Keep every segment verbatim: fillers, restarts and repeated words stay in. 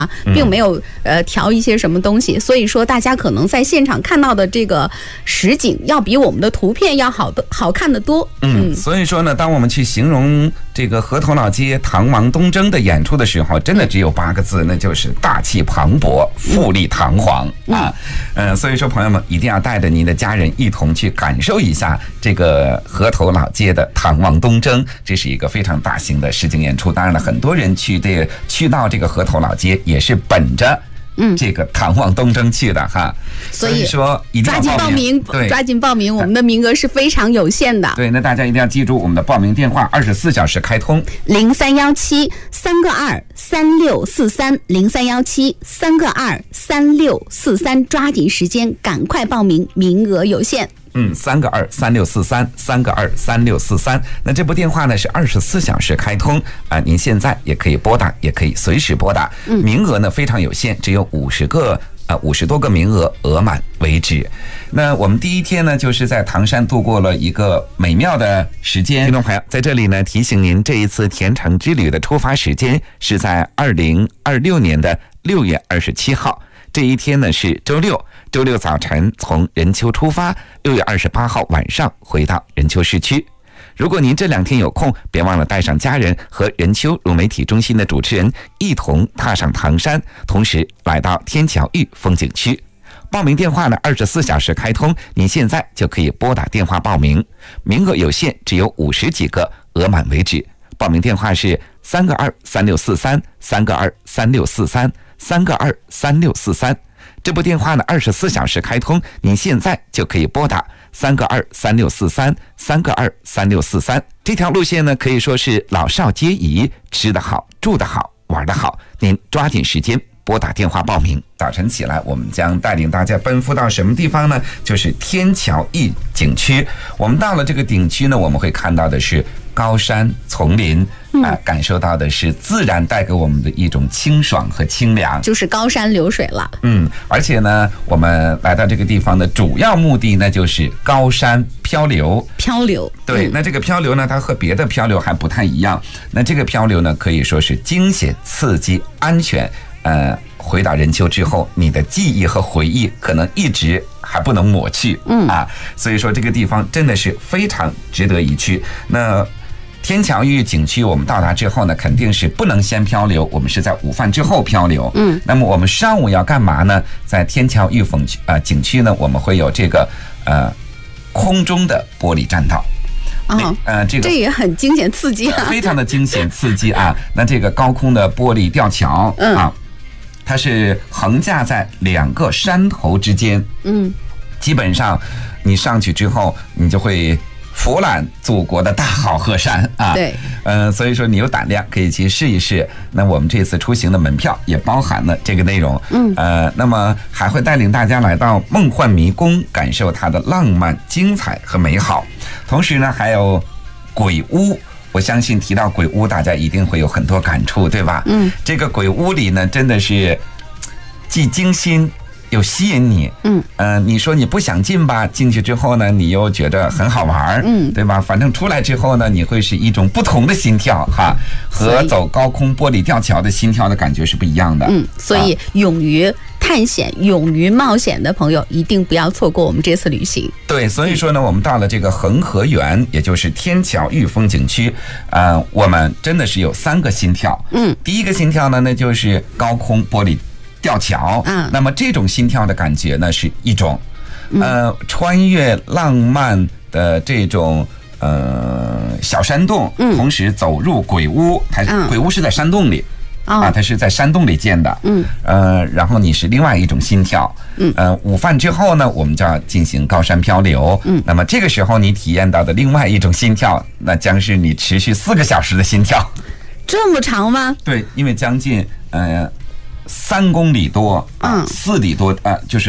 并没有呃调一些什么东西，所以说大家可能在现场看到的这个实景要比我们的图片要好的好看得多。 嗯，所以说呢，当我们去形容这个河头老街唐王东征的演出的时候，真的只有八个字，那就是大气磅礴、富丽堂皇啊。嗯，所以说朋友们一定要带着您的家人一同去感受一下这个河头老街的唐王东征，这是一个非常大型的实景演出。当然了，很多人去这个去到这个河头老街也是本着嗯这个唐王东征去的哈， 所以说一定要抓紧报名， 对， 抓紧报名，我们的名额是非常有限的。 对，那大家一定要记住我们的报名电话，二十四小时开通， 零三幺七三个二三六四三，零三幺七三个二三六四三，抓紧时间，赶快报名，名额有限。 嗯，三个二三六四三，三个二三六四三。那这部电话呢是二十四小时开通啊、呃，您现在也可以拨打，也可以随时拨打。嗯，名额呢非常有限，只有五十个呃五十多个名额，额满为止。那我们第一天呢，就是在唐山度过了一个美妙的时间。听众朋友，在这里呢提醒您，这一次甜橙之旅的出发时间是在二零二六年的六月二十七号。这一天呢是周六，周六早晨从任丘出发，六月二十八号晚上回到任丘市区。如果您这两天有空，别忘了带上家人和任丘融媒体中心的主持人一同踏上唐山，同时来到天桥峪风景区。报名电话呢二十四小时开通，您现在就可以拨打电话报名，名额有限，只有五十几个，额满为止。报名电话是三个二三六四三，三个二三六四三，三个二三六四三。这部电话呢二十四小时开通，您现在就可以拨打三个二三六四三，三个二三六四三。这条路线呢可以说是老少皆宜，吃得好，住得好，玩得好，您抓紧时间拨打电话报名。早晨起来，我们将带领大家奔赴到什么地方呢？就是天桥峪景区。我们到了这个景区呢，我们会看到的是高山丛林啊、呃，感受到的是自然带给我们的一种清爽和清凉， 就是高山流水了。 嗯，而且呢，我们来到这个地方的主要目的呢，就是高山漂流。 漂流， 对，嗯、那这个漂流呢，它和别的漂流还不太一样。那这个漂流呢，可以说是惊险、刺激、安全。呃，回到任丘之后，你的记忆和回忆可能一直还不能抹去，嗯啊，所以说这个地方真的是非常值得一去。那天桥峪景区我们到达之后呢，肯定是不能先漂流，我们是在午饭之后漂流。嗯，那么我们上午要干嘛呢？在天桥峪风啊景区呢，我们会有这个呃空中的玻璃栈道。 哦，呃，这个这也很惊险刺激啊， 非常的惊险刺激啊。那这个高空的玻璃吊桥，嗯啊，它是横架在两个山头之间，嗯，基本上你上去之后，你就会俯览祖国的大好河山啊。 对， 呃，所以说你有胆量可以去试一试。那我们这次出行的门票也包含了这个内容，嗯，呃，那么还会带领大家来到梦幻迷宫，感受它的浪漫、精彩和美好。同时呢，还有鬼屋。我相信提到鬼屋，大家一定会有很多感触，对吧？嗯，这个鬼屋里呢，真的是既惊心又吸引你。嗯，呃，你说你不想进吧，进去之后呢，你又觉得很好玩，嗯，对吧？反正出来之后呢，你会是一种不同的心跳哈，和走高空玻璃吊桥的心跳的感觉是不一样的。 嗯，所以勇于探险、勇于冒险的朋友，一定不要错过我们这次旅行。 对，所以说呢，我们到了这个恒河园，也就是天桥峪风景区，呃，我们真的是有三个心跳。嗯，第一个心跳呢，那就是高空玻璃吊桥。嗯，那么这种心跳的感觉呢，是一种，呃，穿越浪漫的这种呃小山洞，嗯，同时走入鬼屋，它、嗯、鬼屋是在山洞里。啊，它是在山洞里建的，嗯，呃，然后你是另外一种心跳，嗯，呃，午饭之后呢，我们就要进行高山漂流，嗯，那么这个时候你体验到的另外一种心跳，那将是你持续四个小时的心跳， 这么长吗？ 对，因为将近呃三公里多啊，四里多啊、呃，就是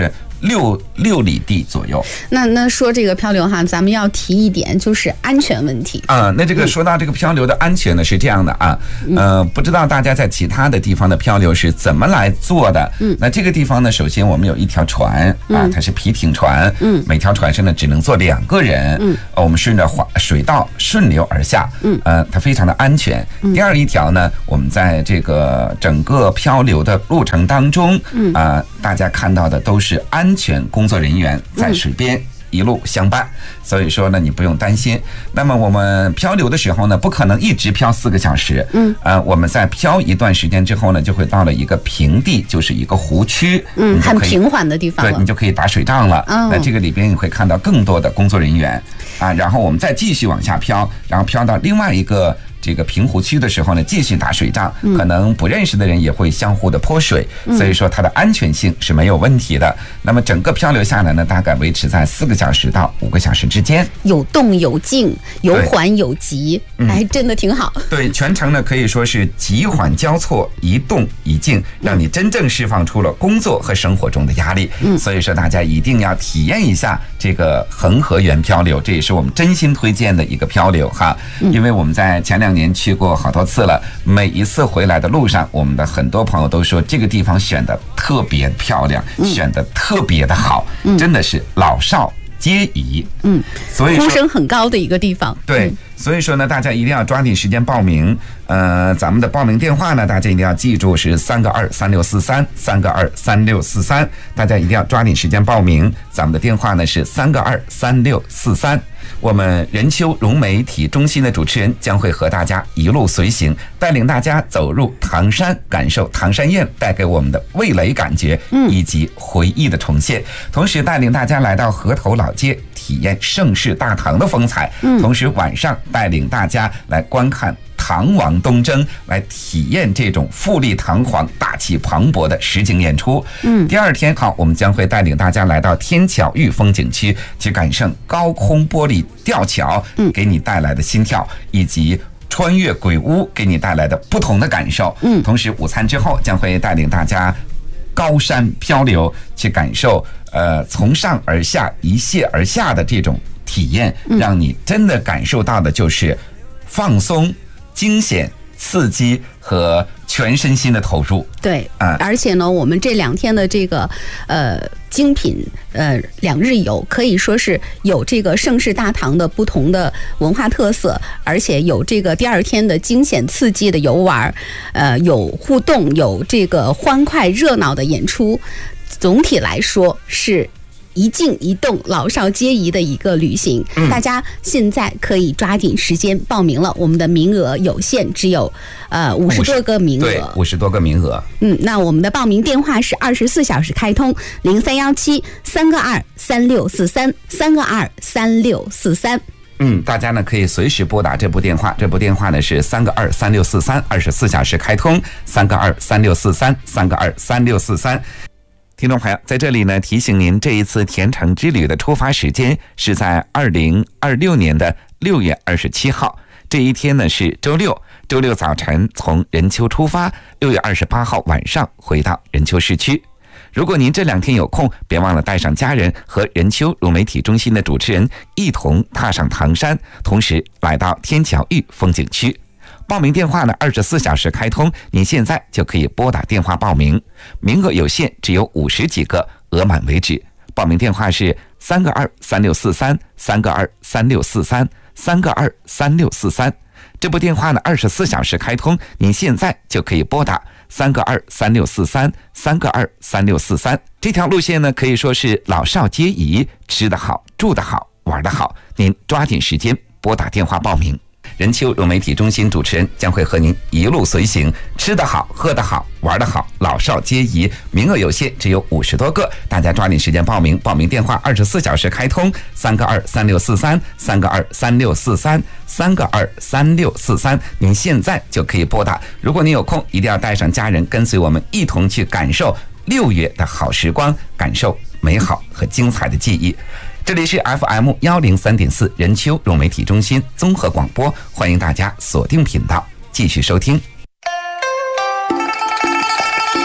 六六里地左右。 那那说这个漂流哈，咱们要提一点，就是安全问题啊、呃。那这个说到这个漂流的安全呢，是这样的啊，呃，不知道大家在其他的地方的漂流是怎么来做的？嗯，那这个地方呢，首先我们有一条船啊，它是皮艇船，嗯，每条船上呢只能坐两个人，嗯，我们顺着滑水道顺流而下，嗯，呃，它非常的安全。第二一条呢，我们在这个整个漂流的路程当中，嗯啊、呃，大家看到的都是安全工作人员在水边一路相伴，所以说呢，你不用担心。那么我们漂流的时候呢，不可能一直漂四个小时，嗯，呃，我们在漂一段时间之后呢，就会到了一个平地，就是一个湖区， 嗯，很平缓的地方了， 对，你就可以打水仗了。哦、那这个里边你会看到更多的工作人员啊，然后我们再继续往下漂，然后漂到另外一个这个平湖区的时候呢，继续打水仗，可能不认识的人也会相互的泼水，所以说它的安全性是没有问题的。那么整个漂流下来呢，大概维持在四个小时到五个小时之间， 有动有静，有缓有急，哎，真的挺好。 对，全程呢可以说是急缓交错，一动一静，让你真正释放出了工作和生活中的压力。嗯，所以说大家一定要体验一下这个恒河源漂流，这也是我们真心推荐的一个漂流哈，因为我们在前两年去过好多次了，每一次回来的路上，我们的很多朋友都说这个地方选的特别漂亮，嗯、选的特别的好，嗯、真的是老少皆宜。嗯，所以说呼声很高的一个地方。 对，嗯、所以说呢，大家一定要抓紧时间报名。呃，咱们的报名电话呢，大家一定要记住是三个二三六四三三个二三六四三，大家一定要抓紧时间报名。咱们的电话呢是三个二三六四三。我们任丘融媒体中心的主持人将会和大家一路随行，带领大家走入唐山，感受唐山宴带给我们的味蕾感觉以及回忆的重现，同时带领大家来到河头老街，体验盛世大唐的风采，同时晚上带领大家来观看唐王东征，来体验这种富丽堂皇、大气磅礴的实景演出。嗯，第二天好，我们将会带领大家来到天桥峪风景区，去感受高空玻璃吊桥给你带来的心跳，以及穿越鬼屋给你带来的不同的感受。嗯，同时午餐之后将会带领大家高山漂流，去感受呃从上而下、一泻而下的这种体验，让你真的感受到的就是放松、惊险、刺激和全身心的投入。 对，啊、嗯，而且呢，我们这两天的这个呃精品呃两日游，可以说是有这个盛世大唐的不同的文化特色，而且有这个第二天的惊险刺激的游玩，呃，有互动，有这个欢快热闹的演出。总体来说是一静一动，老少皆宜的一个旅行，嗯、大家现在可以抓紧时间报名了。我们的名额有限，只有呃五十多个名额， 对，五十多个名额。 嗯，那我们的报名电话是二十四小时开通，零三幺七三个二三六四三三个二三六四三。 嗯，大家呢可以随时拨打这部电话，这部电话呢是三个二三六四三，二十四小时开通，三个二三六四三三个二三六四三。听众朋友，在这里呢提醒您，这一次甜橙之旅的出发时间是在二零二六年的六月二十七号，这一天呢是周六，周六早晨从任丘出发，六月二十八号晚上回到任丘市区。如果您这两天有空，别忘了带上家人和任丘融媒体中心的主持人一同踏上唐山，同时来到天桥峪风景区。报名电话呢二十四小时开通，您现在就可以拨打电话报名，名额有限，只有五十几个，额满为止。报名电话是三个二三六四三三个二三六四三三个二三六四三。这部电话呢二十四小时开通，您现在就可以拨打三个二三六四三三个二三六四三。这条路线呢可以说是老少皆宜，吃得好，住得好，玩得好，您抓紧时间拨打电话报名。任丘融媒体中心主持人将会和您一路随行，吃得好，喝得好，玩得好，老少皆宜。名额有限，只有五十多个，大家抓紧时间报名。报名电话二十四小时开通，三个二三六四三三个二三六四三三个二三六四三。您现在就可以拨打。如果您有空，一定要带上家人，跟随我们一同去感受六月的好时光，感受美好和精彩的记忆。这里是 F M 一零三点四 任丘融媒体中心综合广播，欢迎大家锁定频道继续收听。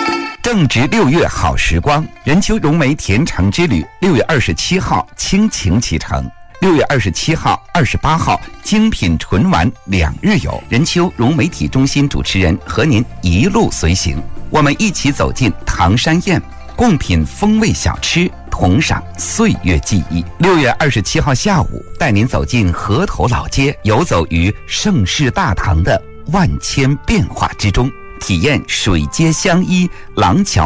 正值六月好时光，任丘荣梅甜橙之旅六月二十七号倾情启程，六月二十七号、二十八号精品纯玩两日游，任丘融媒体中心主持人和您一路随行，我们一起走进唐山宴，共品风味小吃，同赏岁月记忆。六月二十七号下午，带您走进河头老街，游走于盛世大唐的万千变化之中，体验水街相依、廊桥